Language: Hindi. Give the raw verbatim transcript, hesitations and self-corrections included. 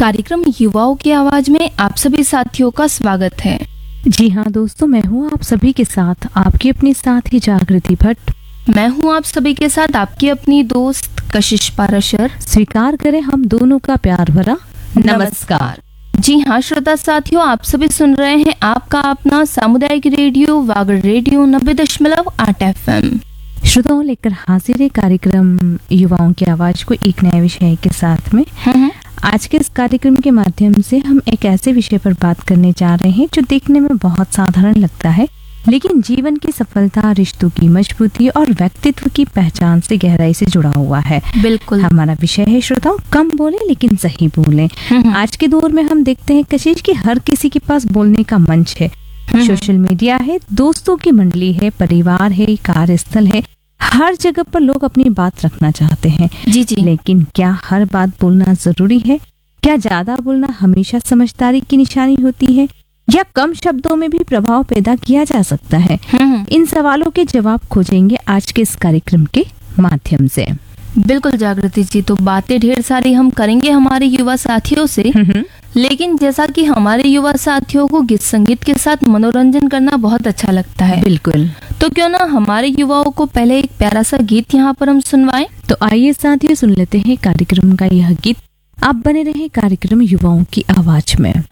कार्यक्रम युवाओं की आवाज में आप सभी साथियों का स्वागत है। जी हाँ दोस्तों, मैं हूँ आप सभी के साथ आपकी अपनी साथी जागृति भट्ट। मैं हूँ आप सभी के साथ आपकी अपनी दोस्त कशिश पाराशर। स्वीकार करें हम दोनों का प्यार भरा नमस्कार। जी हाँ श्रोता साथियों, आप सभी सुन रहे हैं आपका अपना सामुदायिक रेडियो वागड़ रेडियो नब्बे दशमलव आठ एफ एम। श्रोताओं, लेकर हाजिर है कार्यक्रम युवाओं की आवाज को एक नए विषय के साथ में। आज के इस कार्यक्रम के माध्यम से हम एक ऐसे विषय पर बात करने जा रहे हैं जो देखने में बहुत साधारण लगता है, लेकिन जीवन की सफलता, रिश्तों की मजबूती और व्यक्तित्व की पहचान से गहराई से जुड़ा हुआ है। बिल्कुल। हमारा विषय है श्रोताओं, कम बोले लेकिन सही बोले। आज के दौर में हम देखते हैं कशिश की हर किसी के पास बोलने का मंच है। सोशल मीडिया है, दोस्तों की मंडली है, परिवार है, कार्यस्थल है, हर जगह पर लोग अपनी बात रखना चाहते हैं। जी जी। लेकिन क्या हर बात बोलना जरूरी है? क्या ज्यादा बोलना हमेशा समझदारी की निशानी होती है, या कम शब्दों में भी प्रभाव पैदा किया जा सकता है? इन सवालों के जवाब खोजेंगे आज के इस कार्यक्रम के माध्यम से। बिल्कुल जागृति जी, तो बातें ढेर सारी हम करेंगे हमारे युवा साथियों से, लेकिन जैसा कि हमारे युवा साथियों को गीत संगीत के साथ मनोरंजन करना बहुत अच्छा लगता है। बिल्कुल। तो क्यों ना हमारे युवाओं को पहले एक प्यारा सा गीत यहाँ पर हम सुनवाएं। तो आइए साथियों, सुन लेते हैं कार्यक्रम का यह गीत। आप बने रहे कार्यक्रम युवाओं की आवाज में।